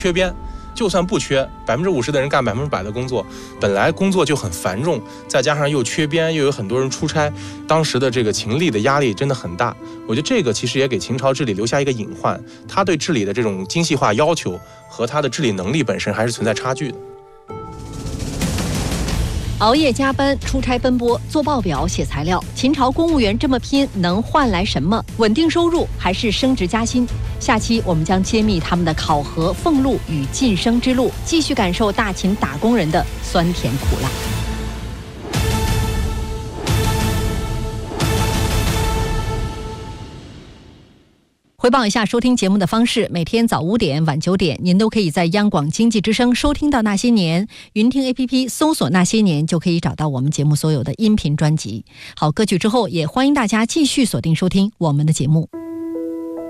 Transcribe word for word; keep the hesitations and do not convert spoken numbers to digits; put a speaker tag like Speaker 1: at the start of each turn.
Speaker 1: 缺编，就算不缺，百分之五十的人干百分之百的工作，本来工作就很繁重，再加上又缺编，又有很多人出差，当时的这个秦吏的压力真的很大。我觉得这个其实也给秦朝治理留下一个隐患，他对治理的这种精细化要求和他的治理能力本身还是存在差距的。
Speaker 2: 熬夜加班、出差奔波、做报表、写材料，秦朝公务员这么拼，能换来什么？稳定收入还是升职加薪？下期我们将揭秘他们的考核、俸禄与晋升之路，继续感受大秦打工人的酸甜苦辣。回报一下收听节目的方式，每天早五点、晚九点，您都可以在央广经济之声收听到《那些年》，云听 A P P 搜索《那些年》就可以找到我们节目所有的音频专辑。好，歌曲之后，也欢迎大家继续锁定收听我们的节目。